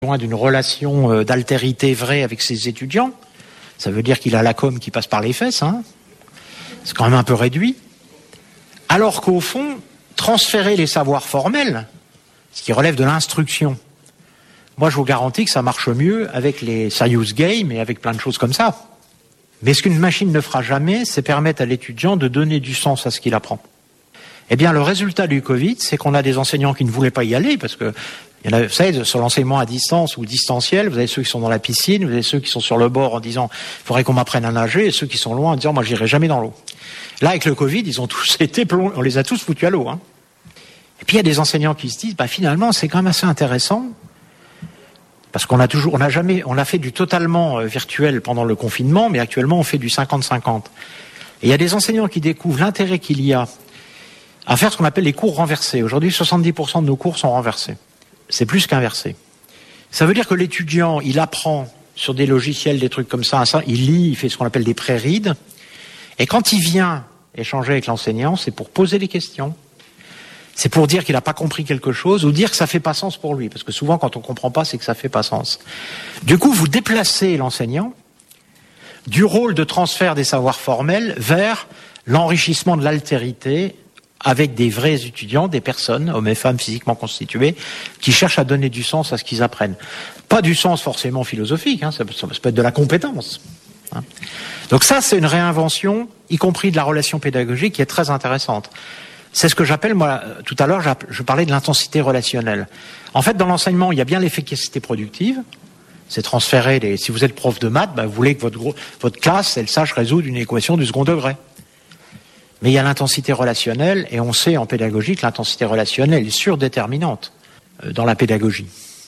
loin d'une relation d'altérité vraie avec ses étudiants. Ça veut dire qu'il a la com qui passe par les fesses, hein. C'est quand même un peu réduit. Alors qu'au fond, transférer les savoirs formels, ce qui relève de l'instruction, moi je vous garantis que ça marche mieux avec les serious games et avec plein de choses comme ça. Mais ce qu'une machine ne fera jamais, c'est permettre à l'étudiant de donner du sens à ce qu'il apprend. Eh bien, le résultat du Covid, c'est qu'on a des enseignants qui ne voulaient pas y aller parce que, vous savez, sur l'enseignement à distance ou distanciel, vous avez ceux qui sont dans la piscine, vous avez ceux qui sont sur le bord en disant « il faudrait qu'on m'apprenne à nager » et ceux qui sont loin en disant « moi, j'irai jamais dans l'eau ». Là, avec le Covid, ils ont tous été plongés, on les a tous foutus à l'eau, hein. Et puis, il y a des enseignants qui se disent « finalement, c'est quand même assez intéressant ». Parce qu'on a fait du totalement virtuel pendant le confinement, mais actuellement, on fait du 50-50. Et il y a des enseignants qui découvrent l'intérêt qu'il y a à faire ce qu'on appelle les cours renversés. Aujourd'hui, 70% de nos cours sont renversés. C'est plus qu'inversé. Ça veut dire que l'étudiant, il apprend sur des logiciels, des trucs comme ça, il lit, il fait ce qu'on appelle des pré-reads. Et quand il vient échanger avec l'enseignant, c'est pour poser des questions. C'est pour dire qu'il n'a pas compris quelque chose ou dire que ça fait pas sens pour lui. Parce que souvent, quand on comprend pas, c'est que ça fait pas sens. Du coup, vous déplacez l'enseignant du rôle de transfert des savoirs formels vers l'enrichissement de l'altérité avec des vrais étudiants, des personnes, hommes et femmes physiquement constitués, qui cherchent à donner du sens à ce qu'ils apprennent. Pas du sens forcément philosophique, hein, ça peut être de la compétence. Hein. Donc ça, c'est une réinvention, y compris de la relation pédagogique, qui est très intéressante. C'est ce que j'appelle, moi, tout à l'heure, je parlais de l'intensité relationnelle. En fait, dans l'enseignement, il y a bien l'efficacité productive. C'est transférer si vous êtes prof de maths, vous voulez que votre classe, elle sache résoudre une équation du second degré. Mais il y a l'intensité relationnelle, et on sait en pédagogie que l'intensité relationnelle est surdéterminante dans la pédagogie.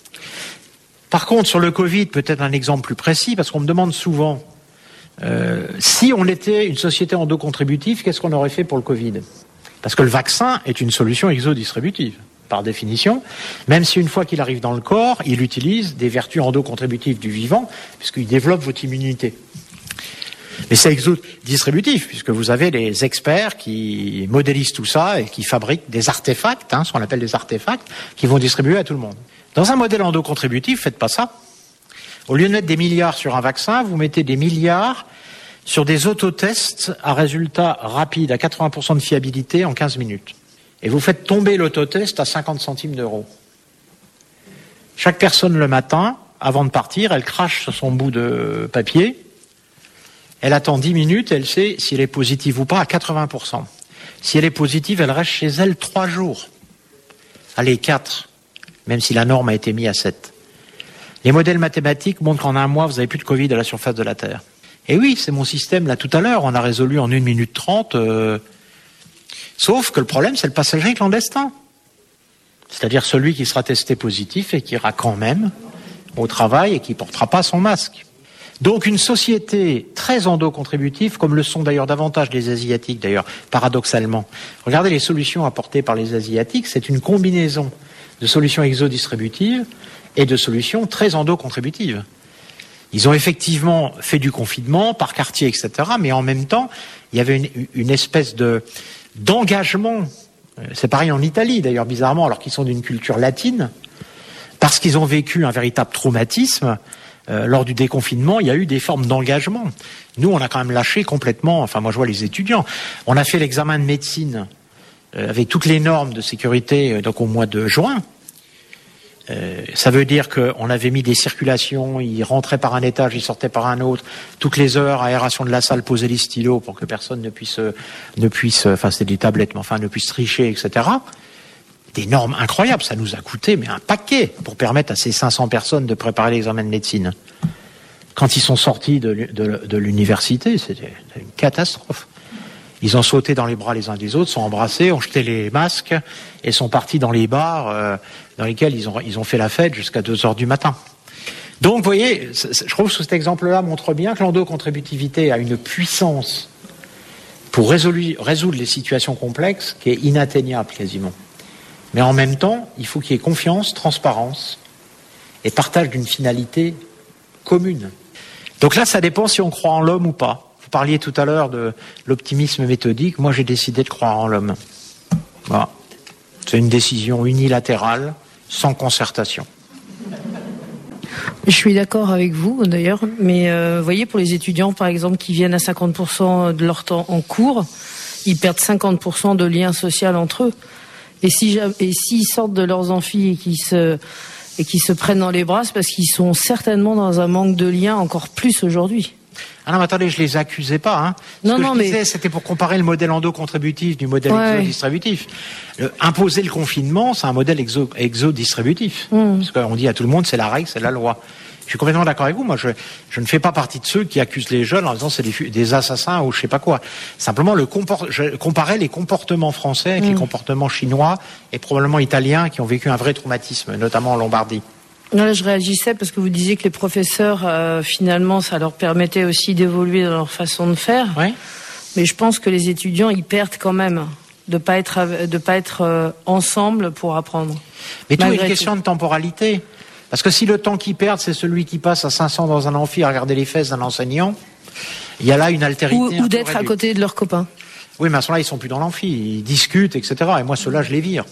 Par contre, sur le Covid, peut-être un exemple plus précis, parce qu'on me demande souvent, si on était une société endocontributive, qu'est-ce qu'on aurait fait pour le Covid ? Parce que le vaccin est une solution exodistributive, par définition, même si une fois qu'il arrive dans le corps, il utilise des vertus endocontributives du vivant, puisqu'il développe votre immunité. Mais c'est exodistributif, puisque vous avez des experts qui modélisent tout ça et qui fabriquent des artefacts, ce qu'on appelle des artefacts, qui vont distribuer à tout le monde. Dans un modèle endocontributif, faites pas ça. Au lieu de mettre des milliards sur un vaccin, vous mettez des milliards sur des autotests à résultat rapide, à 80% de fiabilité en 15 minutes. Et vous faites tomber l'autotest à 50 centimes d'euros. Chaque personne le matin, avant de partir, elle crache sur son bout de papier. Elle attend 10 minutes, elle sait si elle est positive ou pas à 80%. Si elle est positive, elle reste chez elle 3 jours. Allez, 4, même si la norme a été mise à 7. Les modèles mathématiques montrent qu'en un mois, vous n'avez plus de Covid à la surface de la Terre. Et oui, c'est mon système là tout à l'heure, on a résolu en 1 minute 30. Sauf que le problème, c'est le passager clandestin. C'est-à-dire celui qui sera testé positif et qui ira quand même au travail et qui ne portera pas son masque. Donc une société très endocontributive, comme le sont d'ailleurs davantage les Asiatiques, d'ailleurs, paradoxalement. Regardez les solutions apportées par les Asiatiques, c'est une combinaison de solutions exodistributives et de solutions très endocontributives. Ils ont effectivement fait du confinement par quartier, etc., mais en même temps, il y avait une espèce d'engagement. C'est pareil en Italie, d'ailleurs, bizarrement, alors qu'ils sont d'une culture latine, parce qu'ils ont vécu un véritable traumatisme. Lors du déconfinement, il y a eu des formes d'engagement. Nous, on a quand même lâché complètement, enfin moi je vois les étudiants, on a fait l'examen de médecine avec toutes les normes de sécurité donc au mois de juin. Ça veut dire qu'on avait mis des circulations, ils rentraient par un étage, ils sortaient par un autre, toutes les heures, aération de la salle, poser les stylos pour que personne ne puisse, enfin c'était des tablettes, mais enfin ne puisse tricher, etc. Des normes incroyables, ça nous a coûté mais un paquet pour permettre à ces 500 personnes de préparer l'examen de médecine. Quand ils sont sortis de l'université, c'était une catastrophe. Ils ont sauté dans les bras les uns des autres, sont embrassés, ont jeté les masques et sont partis dans les bars dans lesquels ils ont fait la fête jusqu'à 2h du matin. Donc, vous voyez, je trouve que cet exemple-là montre bien que l'endocontributivité a une puissance pour résoudre les situations complexes qui est inatteignable quasiment. Mais en même temps, il faut qu'il y ait confiance, transparence et partage d'une finalité commune. Donc là, ça dépend si on croit en l'homme ou pas. Vous parliez tout à l'heure de l'optimisme méthodique. Moi, j'ai décidé de croire en l'homme. Voilà. C'est une décision unilatérale, sans concertation. Je suis d'accord avec vous d'ailleurs, mais vous voyez, pour les étudiants par exemple qui viennent à 50% de leur temps en cours, ils perdent 50% de lien social entre eux. Et s'ils sortent de leurs amphis et qu'ils se prennent dans les bras, c'est parce qu'ils sont certainement dans un manque de lien encore plus aujourd'hui. Ah non, mais attendez, je les accusais pas. Hein. C'était pour comparer le modèle endo-contributif du modèle exo-distributif. Imposer le confinement, c'est un modèle exo-distributif. Parce qu'on dit à tout le monde, c'est la règle, c'est la loi. Je suis complètement d'accord avec vous. Moi, je ne fais pas partie de ceux qui accusent les jeunes en disant c'est des assassins ou je sais pas quoi. Simplement, je comparais les comportements français avec les comportements chinois et probablement italiens qui ont vécu un vrai traumatisme, notamment en Lombardie. Non, là, je réagissais parce que vous disiez que les professeurs, finalement, ça leur permettait aussi d'évoluer dans leur façon de faire. Oui. Mais je pense que les étudiants, ils perdent quand même de pas être ensemble pour apprendre. Mais tout est une question de temporalité. Parce que si le temps qu'ils perdent, c'est celui qui passe à 500 dans un amphi à regarder les fesses d'un enseignant, il y a là une altérité. Ou d'être à côté de leurs copains. Oui, mais à ce moment-là, ils sont plus dans l'amphi, ils discutent, etc. Et moi, ceux-là, je les vire.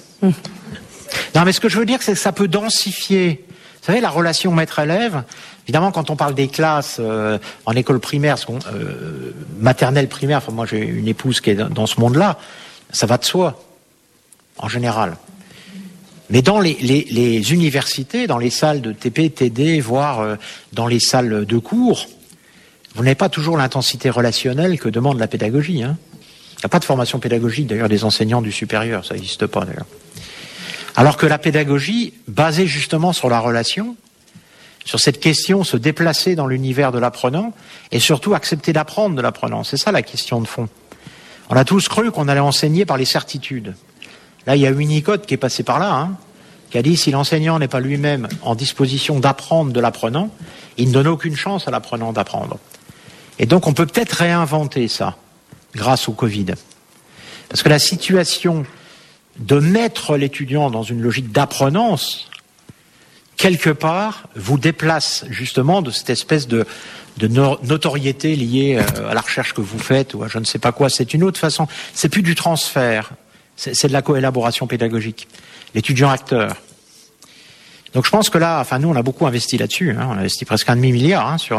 Non, mais ce que je veux dire, c'est que ça peut densifier. Vous savez, la relation maître-élève, évidemment, quand on parle des classes en école primaire, maternelle primaire, enfin, moi, j'ai une épouse qui est dans ce monde-là, ça va de soi, en général. Mais dans les universités, dans les salles de TP, TD, voire dans les salles de cours, vous n'avez pas toujours l'intensité relationnelle que demande la pédagogie. Hein. Il n'y a pas de formation pédagogique, d'ailleurs, des enseignants du supérieur, ça n'existe pas, d'ailleurs. Alors que la pédagogie, basée justement sur la relation, sur cette question, se déplacer dans l'univers de l'apprenant, et surtout accepter d'apprendre de l'apprenant. C'est ça la question de fond. On a tous cru qu'on allait enseigner par les certitudes. Là, il y a Winnicott qui est passé par là, qui a dit si l'enseignant n'est pas lui-même en disposition d'apprendre de l'apprenant, il ne donne aucune chance à l'apprenant d'apprendre. Et donc, on peut peut-être réinventer ça grâce au Covid. Parce que la situation de mettre l'étudiant dans une logique d'apprenance, quelque part, vous déplace justement de cette espèce de notoriété liée à la recherche que vous faites ou à je ne sais pas quoi. C'est une autre façon. C'est plus du transfert. C'est de la coélaboration pédagogique. L'étudiant acteur. Donc je pense que là, enfin nous on a beaucoup investi là-dessus. On a investi presque 1,5 milliard sur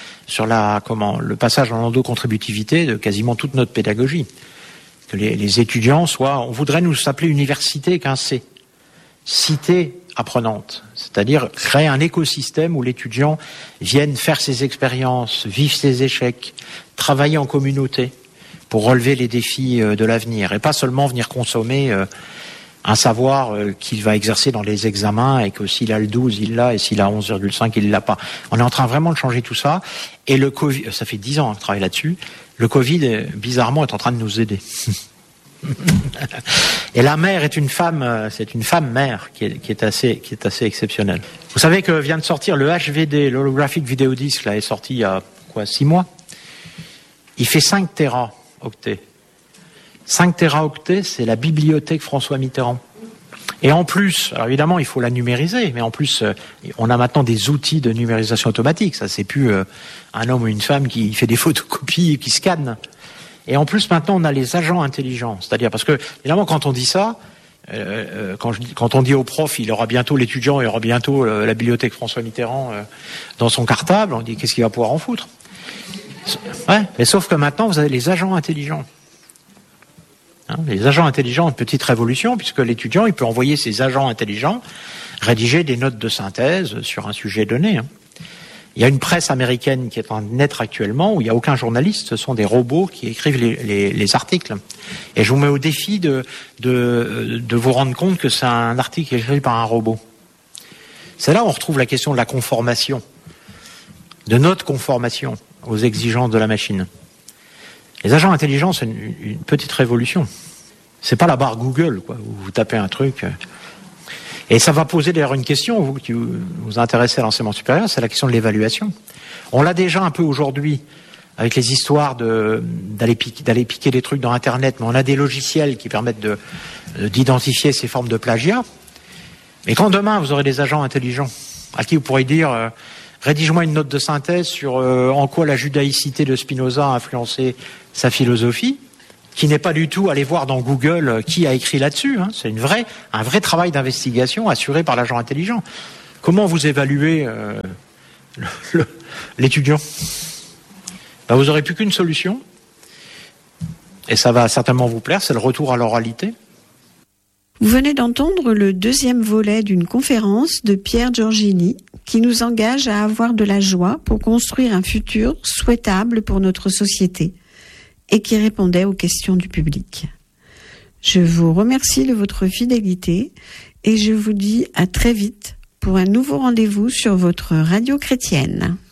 le passage en endo-contributivité de quasiment toute notre pédagogie. Que les étudiants on voudrait nous appeler université avec un C. Cité apprenante. C'est-à-dire créer un écosystème où l'étudiant vienne faire ses expériences, vivre ses échecs, travailler en communauté pour relever les défis de l'avenir et pas seulement venir consommer un savoir qu'il va exercer dans les examens et que s'il a le 12, il l'a et s'il a 11,5, il l'a pas. On est en train vraiment de changer tout ça et le Covid, ça fait 10 ans que je travaille là-dessus, le Covid, bizarrement, est en train de nous aider. Et la mère est une femme, c'est une femme mère qui est assez exceptionnelle. Vous savez que vient de sortir le HVD, l'holographic video disc, là est sorti il y a 6 mois. Il fait 5 téraoctets. 5 téraoctets, c'est la bibliothèque François Mitterrand. Et en plus, alors évidemment, il faut la numériser, mais en plus, on a maintenant des outils de numérisation automatique. Ça, c'est plus un homme ou une femme qui fait des photocopies et qui scanne. Et en plus, maintenant, on a les agents intelligents. C'est-à-dire, parce que, évidemment, quand on dit ça, quand on dit au prof, il aura bientôt l'étudiant, il aura bientôt la bibliothèque François Mitterrand dans son cartable, on dit qu'est-ce qu'il va pouvoir en foutre? Ouais, mais sauf que maintenant, vous avez les agents intelligents. Les agents intelligents, une petite révolution, puisque l'étudiant, il peut envoyer ses agents intelligents rédiger des notes de synthèse sur un sujet donné. Il y a une presse américaine qui est en train de naître actuellement, où il n'y a aucun journaliste, ce sont des robots qui écrivent les articles. Et je vous mets au défi de vous rendre compte que c'est un article écrit par un robot. C'est là où on retrouve la question de la conformation, de notre conformation aux exigences de la machine. Les agents intelligents, c'est une petite révolution. C'est pas la barre Google, quoi, où vous tapez un truc. Et ça va poser d'ailleurs une question, vous qui vous intéressez à l'enseignement supérieur, c'est la question de l'évaluation. On l'a déjà un peu aujourd'hui avec les histoires d'aller piquer des trucs dans Internet, mais on a des logiciels qui permettent d'identifier ces formes de plagiat. Mais quand demain vous aurez des agents intelligents à qui vous pourrez dire rédige-moi une note de synthèse sur en quoi la judaïcité de Spinoza a influencé sa philosophie, qui n'est pas du tout aller voir dans Google qui a écrit là-dessus. C'est un vrai travail d'investigation assuré par l'agent intelligent. Comment vous évaluez l'étudiant. Ben, vous n'aurez plus qu'une solution, et ça va certainement vous plaire, c'est le retour à l'oralité. Vous venez d'entendre le deuxième volet d'une conférence de Pierre Giorgini qui nous engage à avoir de la joie pour construire un futur souhaitable pour notre société et qui répondait aux questions du public. Je vous remercie de votre fidélité et je vous dis à très vite pour un nouveau rendez-vous sur votre radio chrétienne.